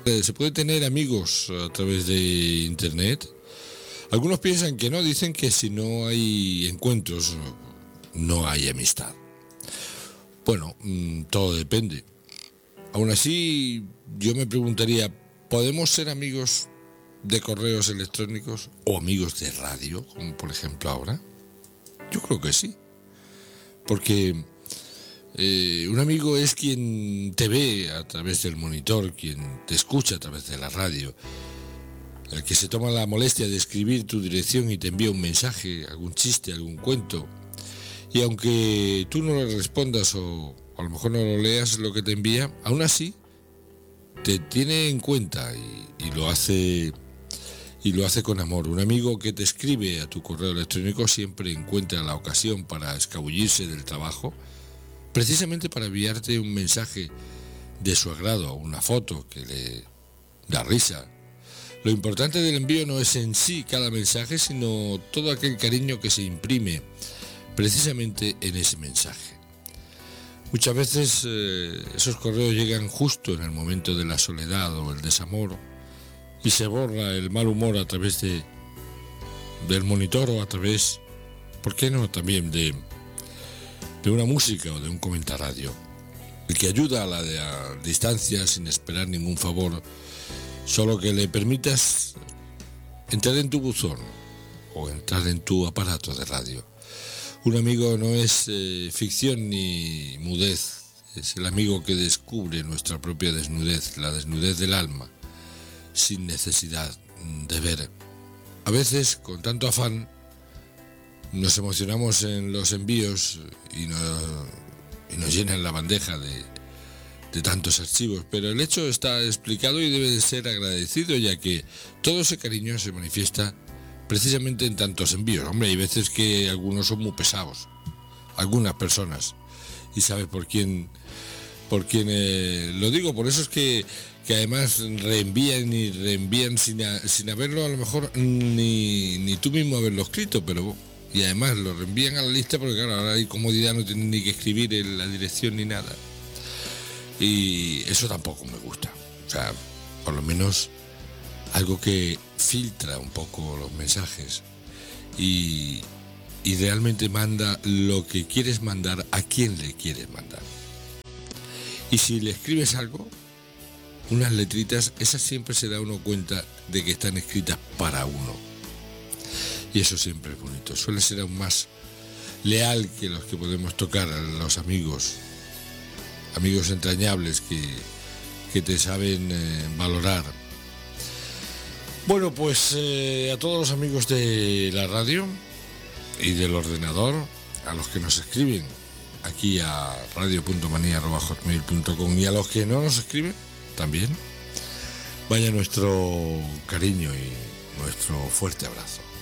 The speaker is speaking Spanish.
¿Se puede tener amigos a través de Internet? Algunos piensan que no, dicen que si no hay encuentros, no hay amistad. Bueno, todo depende. Aún así, yo me preguntaría, ¿podemos ser amigos de correos electrónicos o amigos de radio, como por ejemplo ahora? Yo creo que sí. Porque un amigo es quien te ve a través del monitor, quien te escucha a través de la radio, el que se toma la molestia de escribir tu dirección y te envía un mensaje, algún chiste, algún cuento. Y aunque tú no le respondas o a lo mejor no lo leas lo que te envía, aún así te tiene en cuenta y lo hace con amor. Un amigo que te escribe a tu correo electrónico siempre encuentra la ocasión para escabullirse del trabajo, precisamente para enviarte un mensaje de su agrado, una foto que le da risa. Lo importante del envío no es en sí cada mensaje, sino todo aquel cariño que se imprime precisamente en ese mensaje. Muchas veces esos correos llegan justo en el momento de la soledad o el desamor y se borra el mal humor a través del monitor o a través, ¿por qué no?, también de una música o de un comentario. El que ayuda a la distancia sin esperar ningún favor, solo que le permitas entrar en tu buzón o entrar en tu aparato de radio. Un amigo no es ficción ni mudez, es el amigo que descubre nuestra propia desnudez, la desnudez del alma, sin necesidad de ver. A veces, con tanto afán, nos emocionamos en los envíos y nos llenan la bandeja de tantos archivos, pero el hecho está explicado y debe de ser agradecido, ya que todo ese cariño se manifiesta precisamente en tantos envíos. Hombre, hay veces que algunos son muy pesados, algunas personas, y sabes por quién lo digo. Por eso es que además reenvían y reenvían sin haberlo a lo mejor ni tú mismo haberlo escrito, y además lo reenvían a la lista porque claro, ahora hay comodidad, no tienen ni que escribir en la dirección ni nada, y eso tampoco me gusta. O sea, por lo menos algo que filtra un poco los mensajes y realmente manda lo que quieres mandar a quien le quieres mandar. Y si le escribes algo, unas letritas, esas siempre se da uno cuenta de que están escritas para uno. Y eso siempre es bonito. Suele ser aún más leal que los que podemos tocar a los amigos entrañables que te saben valorar. Bueno, pues a todos los amigos de la radio y del ordenador, a los que nos escriben aquí a radio.manía@hotmail.com, y a los que no nos escriben también, vaya nuestro cariño y nuestro fuerte abrazo.